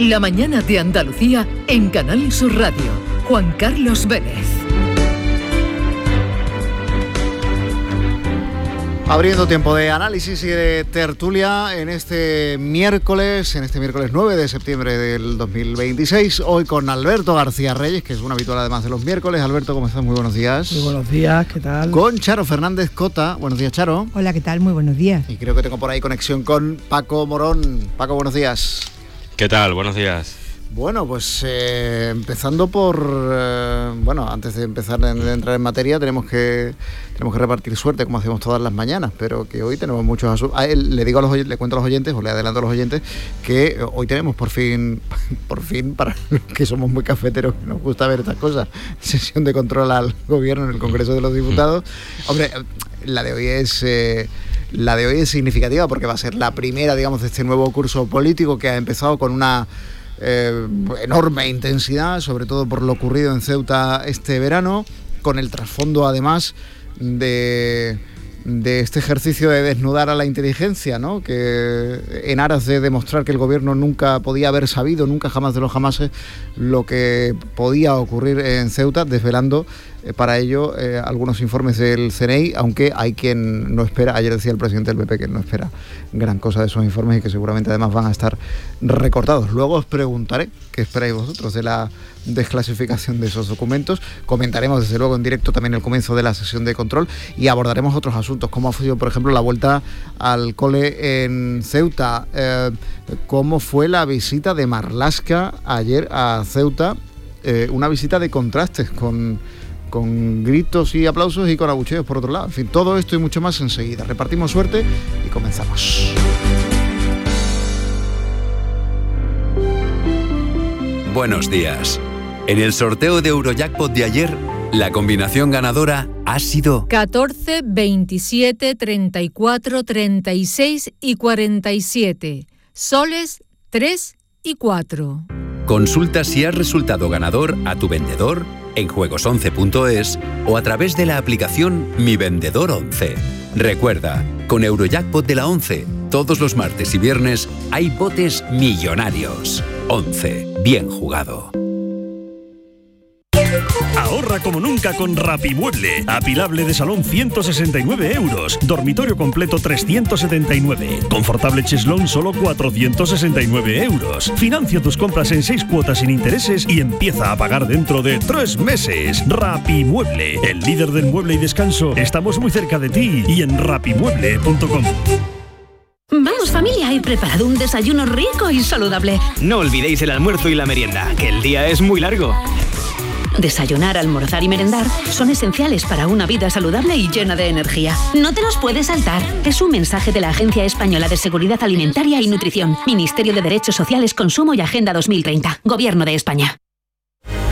La mañana de Andalucía en Canal Sur Radio. Juan Carlos Vélez. Abriendo tiempo de análisis y de tertulia en este miércoles 9 de septiembre del 2026, hoy con Alberto García Reyes, que es un habitual además de los miércoles. Alberto, ¿cómo estás? Muy buenos días. Muy buenos días, ¿qué tal? Con Charo Fernández Cota. Buenos días, Charo. Hola, ¿qué tal? Muy buenos días. Y creo que tengo por ahí conexión con Paco Morón. Paco, buenos días. ¿Qué tal? Buenos días. Bueno, pues empezando por... antes de empezar a entrar en materia, tenemos que repartir suerte, como hacemos todas las mañanas, pero que hoy tenemos muchos asuntos. Le cuento a los oyentes, o le adelanto a los oyentes, que hoy tenemos por fin, para los que somos muy cafeteros, que nos gusta ver estas cosas, sesión de control al gobierno en el Congreso de los Diputados. Hombre, la de hoy es significativa porque va a ser la primera, digamos, de este nuevo curso político que ha empezado con una enorme intensidad, sobre todo por lo ocurrido en Ceuta este verano, con el trasfondo además de este ejercicio de desnudar a la inteligencia, ¿no? Que en aras de demostrar que el gobierno nunca podía haber sabido, nunca jamás de los jamases, lo que podía ocurrir en Ceuta, desvelando para ello algunos informes del CNI, aunque hay quien no espera. Ayer decía el presidente del PP que no espera gran cosa de esos informes y que seguramente además van a estar recortados. Luego os preguntaré qué esperáis vosotros de la desclasificación de esos documentos. Comentaremos desde luego en directo también el comienzo de la sesión de control y abordaremos otros asuntos, como ha sido por ejemplo la vuelta al cole en Ceuta, cómo fue la visita de Marlaska ayer a Ceuta, una visita de contrastes con gritos y aplausos y con abucheos por otro lado. En fin, todo esto y mucho más enseguida. Repartimos suerte y comenzamos. Buenos días. En el sorteo de Eurojackpot de ayer, la combinación ganadora ha sido 14, 27, 34, 36 y 47. Soles 3 y 4. Consulta si has resultado ganador a tu vendedor en juegos11.es o a través de la aplicación Mi Vendedor 11. Recuerda, con Eurojackpot de la 11, todos los martes y viernes hay botes millonarios. 11. Bien jugado. Ahorra como nunca con Rapimueble. Apilable de salón 169 euros. Dormitorio completo 379. Confortable cheslón solo 469 euros. Financia tus compras en 6 cuotas sin intereses y empieza a pagar dentro de 3 meses. Rapimueble, el líder del mueble y descanso. Estamos muy cerca de ti y en rapimueble.com. Vamos familia, he preparado un desayuno rico y saludable. No olvidéis el almuerzo y la merienda, que el día es muy largo. Desayunar, almorzar y merendar son esenciales para una vida saludable y llena de energía. No te los puedes saltar. Es un mensaje de la Agencia Española de Seguridad Alimentaria y Nutrición, Ministerio de Derechos Sociales, Consumo y Agenda 2030, Gobierno de España.